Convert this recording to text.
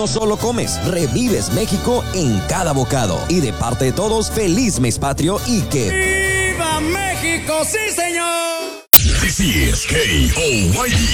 No solo comes, revives México en cada bocado. Y de parte de todos, feliz mes patrio y que... ¡Viva México, sí señor! This is KOYD.